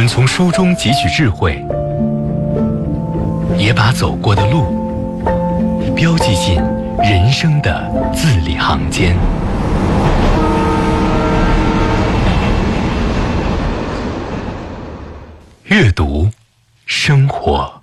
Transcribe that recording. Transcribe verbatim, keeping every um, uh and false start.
们从书中汲取智慧，也把走过的路标记进人生的字里行间。阅读，生活。